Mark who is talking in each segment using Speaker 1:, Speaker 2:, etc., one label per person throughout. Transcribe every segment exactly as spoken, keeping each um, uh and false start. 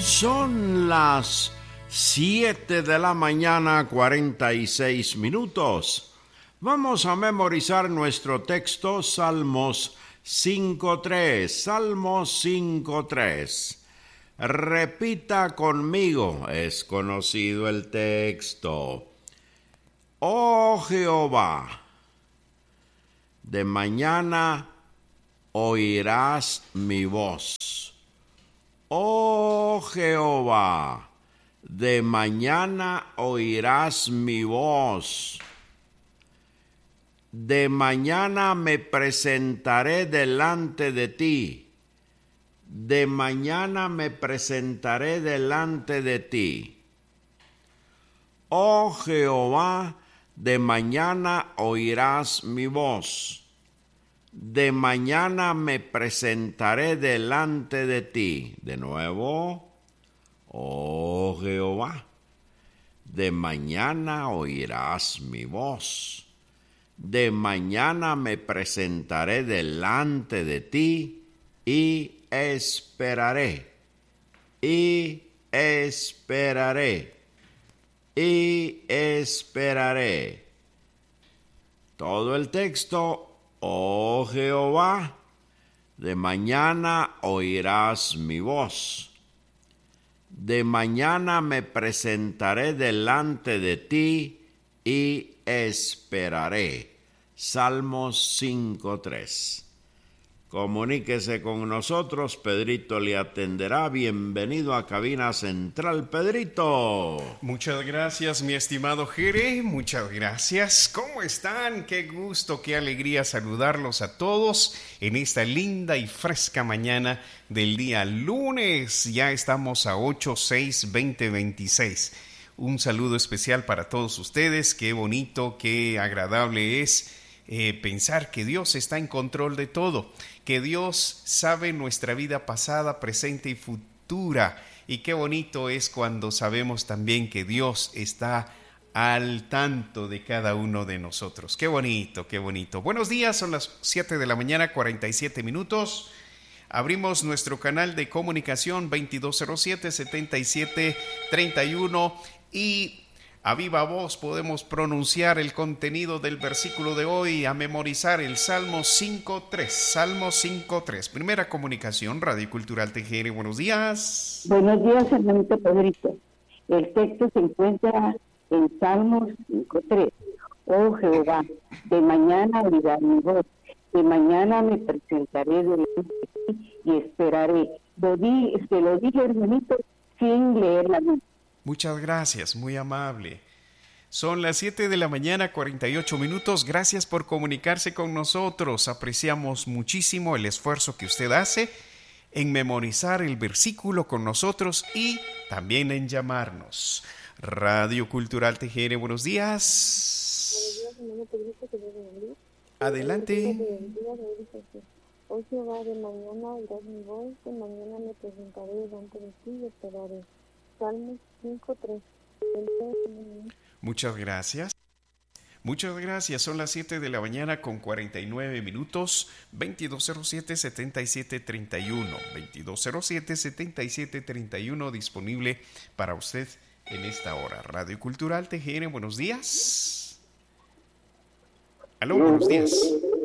Speaker 1: Son las siete de la mañana, cuarenta y seis minutos. Vamos a memorizar nuestro texto, Salmos cinco tres. Salmos cinco tres. Repita conmigo, es conocido el texto. Oh Jehová, de mañana oirás mi voz. Oh Jehová, de mañana oirás mi voz. De mañana me presentaré delante de ti. De mañana me presentaré delante de ti. Oh Jehová, de mañana oirás mi voz. De mañana me presentaré delante de ti. De nuevo, oh Jehová, de mañana oirás mi voz. De mañana me presentaré delante de ti y esperaré, y esperaré, y esperaré. Todo el texto. Oh Jehová, de mañana oirás mi voz. De mañana me presentaré delante de ti y esperaré. Salmos cinco tres. Comuníquese con nosotros, Pedrito le atenderá. Bienvenido a Cabina Central, Pedrito.
Speaker 2: Muchas gracias, mi estimado Jere, muchas gracias. ¿Cómo están? Qué gusto, qué alegría saludarlos a todos en esta linda y fresca mañana del día lunes. Ya estamos a ocho seis veinte veintiséis. Un saludo especial para todos ustedes. Qué bonito, qué agradable es eh, pensar que Dios está en control de todo, que Dios sabe nuestra vida pasada, presente y futura. Y qué bonito es cuando sabemos también que Dios está al tanto de cada uno de nosotros. Qué bonito, qué bonito. Buenos días, son las siete de la mañana, cuarenta y siete minutos. Abrimos nuestro canal de comunicación veintidós cero siete, setenta y siete treinta y uno y a viva voz podemos pronunciar el contenido del versículo de hoy, a memorizar el Salmo cinco tres. Salmo cinco tres. Primera comunicación, Radio Cultural T G R. Buenos días.
Speaker 3: Buenos días, hermanito Pedrito. El texto se encuentra en Salmos cinco tres. Oh Jehová, de mañana oirás mi voz. De mañana me presentaré delante de ti y esperaré. Lo di, se lo dije, hermanito, sin leer la Biblia.
Speaker 2: Muchas gracias, muy amable. Son las siete de la mañana, cuarenta y ocho minutos. Gracias por comunicarse con nosotros. Apreciamos muchísimo el esfuerzo que usted hace en memorizar el versículo con nosotros y también en llamarnos. Radio Cultural T G R, buenos días.
Speaker 4: Buenos días, hermano.
Speaker 2: Adelante.
Speaker 4: Hoy se va, de mañana oirás mi voz, de mañana me presentaré delante de ti y esperaré. Salmos cinco tres.
Speaker 2: Muchas gracias. Muchas gracias. Son las siete de la mañana con cuarenta y nueve minutos. veintidós cero siete, setenta y siete treinta y uno. veintidós cero siete, setenta y siete treinta y uno disponible para usted en esta hora. Radio Cultural T G R, buenos días. Aló, buenos días.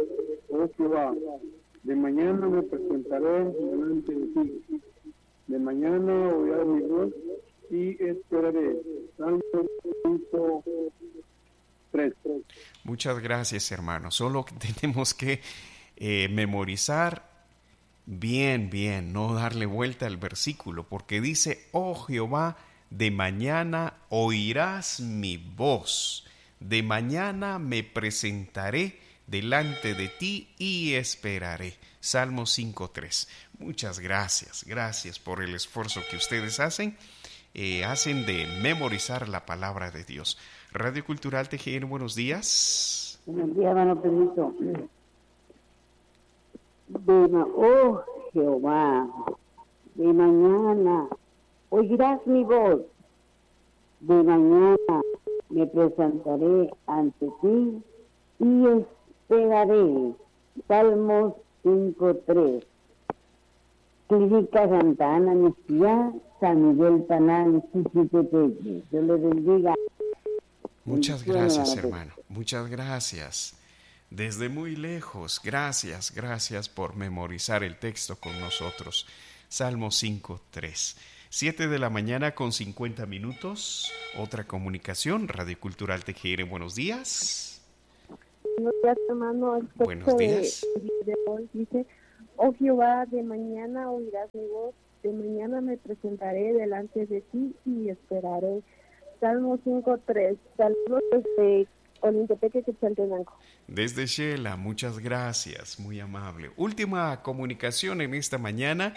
Speaker 5: De mañana me presentaré delante de ti. De mañana oirás mi voz y esperaré. Salmo cinco tres.
Speaker 2: Muchas gracias, hermano. Solo tenemos que eh, memorizar bien, bien, no darle vuelta al versículo, porque dice, oh Jehová, de mañana oirás mi voz. De mañana me presentaré delante de ti y esperaré. Salmo cinco tres. Muchas gracias, gracias por el esfuerzo que ustedes hacen, eh, hacen de memorizar la palabra de Dios. Radio Cultural T G R, buenos días.
Speaker 3: Buenos días, hermano Pedrito. De ma- oh Jehová, de mañana oirás mi voz. De mañana me presentaré ante ti y esperaré. Salmos cinco tres. Clínica Santa Ana, Mejía, San Miguel Panán, Chichipepe. Dios le bendiga.
Speaker 2: Muchas gracias, hermano. Muchas gracias. Desde muy lejos, gracias, gracias por memorizar el texto con nosotros. Salmo cinco, tres. siete de la mañana con cincuenta minutos. Otra comunicación, Radio Cultural T G R. Buenos días.
Speaker 4: Buenos días, hermano. El texto
Speaker 2: Buenos días.
Speaker 4: De, de hoy dice: Oh Jehová, de mañana oirás mi voz, de mañana me presentaré delante de ti y esperaré. Salmo cinco, tres. Saludos desde Olintepeque, Quetzaltenango.
Speaker 2: Desde Shela, muchas gracias, muy amable. Última comunicación en esta mañana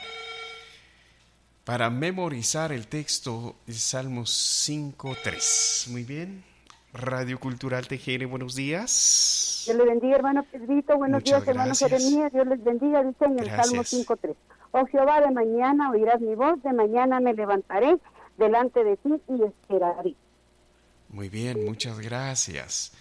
Speaker 2: para memorizar el texto de Salmo cinco, tres. Muy bien. Radio Cultural T G R, buenos días.
Speaker 3: Dios le bendiga, hermano Pedrito. Buenos
Speaker 2: Muchas
Speaker 3: días, hermano
Speaker 2: gracias.
Speaker 3: Jeremías. Dios les bendiga. Dice en el
Speaker 2: Gracias.
Speaker 3: Salmo cinco, tres. Oh Jehová, de mañana oirás mi voz, de mañana me levantaré delante de ti y esperaré.
Speaker 2: Muy bien, muchas gracias.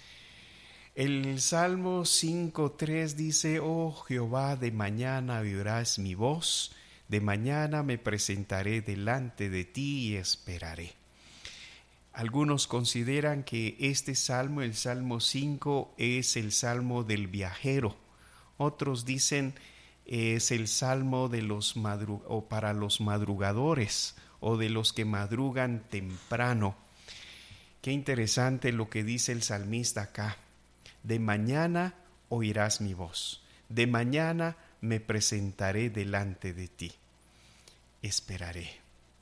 Speaker 2: El Salmo cinco, tres dice: Oh Jehová, de mañana oirás mi voz, de mañana me presentaré delante de ti y esperaré. Algunos consideran que este salmo, el Salmo cinco, es el salmo del viajero. Otros dicen es el salmo de los madru- o para los madrugadores o de los que madrugan temprano. Qué interesante lo que dice el salmista acá. De mañana oirás mi voz. De mañana me presentaré delante de ti. Esperaré.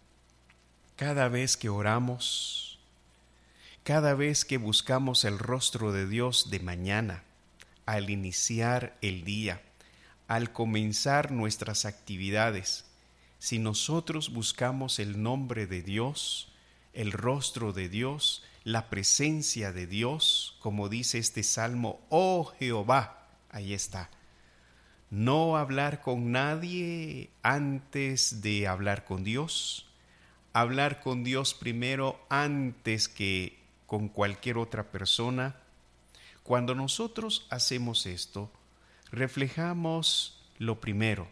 Speaker 2: Cada vez que oramos, cada vez que buscamos el rostro de Dios de mañana, al iniciar el día, al comenzar nuestras actividades, si nosotros buscamos el nombre de Dios, el rostro de Dios, la presencia de Dios, como dice este salmo: oh Jehová, ahí está. No hablar con nadie antes de hablar con Dios, hablar con Dios primero antes que con cualquier otra persona. Cuando nosotros hacemos esto, reflejamos lo primero.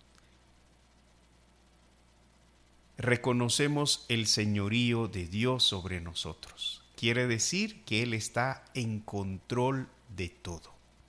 Speaker 2: Reconocemos el señorío de Dios sobre nosotros. Quiere decir que Él está en control de todo.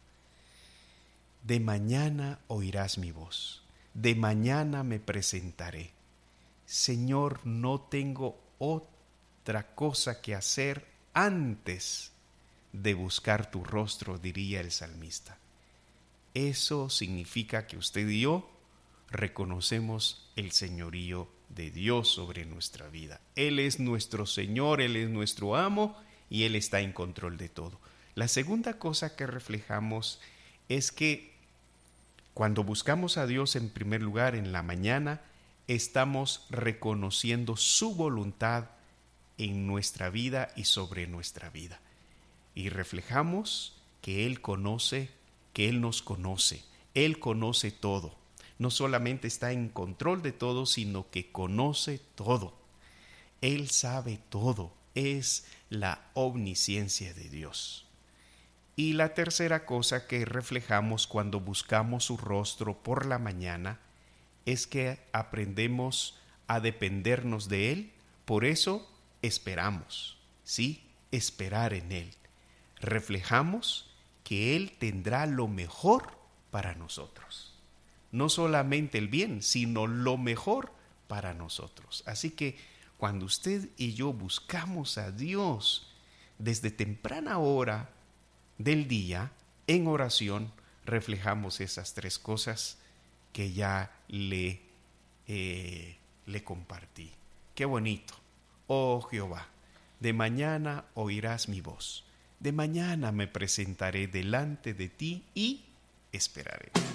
Speaker 2: De mañana oirás mi voz. De mañana me presentaré. Señor, no tengo otra cosa que hacer antes de buscar tu rostro, diría el salmista. Eso significa que usted y yo reconocemos el señorío de Dios sobre nuestra vida. Él es nuestro Señor, Él es nuestro amo y Él está en control de todo. La segunda cosa que reflejamos es que cuando buscamos a Dios en primer lugar en la mañana, estamos reconociendo su voluntad en nuestra vida y sobre nuestra vida. Y reflejamos que Él conoce, que Él nos conoce, Él conoce todo. No solamente está en control de todo, sino que conoce todo. Él sabe todo. Es la omnisciencia de Dios. Y la tercera cosa que reflejamos cuando buscamos su rostro por la mañana es que aprendemos a dependernos de Él. Por eso esperamos, ¿sí? Esperar en Él. Reflejamos que Él tendrá lo mejor para nosotros. No solamente el bien, sino lo mejor para nosotros. Así que cuando usted y yo buscamos a Dios desde temprana hora del día, en oración, reflejamos esas tres cosas que ya le, eh, le compartí. Qué bonito. Oh Jehová, de mañana oirás mi voz. De mañana me presentaré delante de ti y esperaré.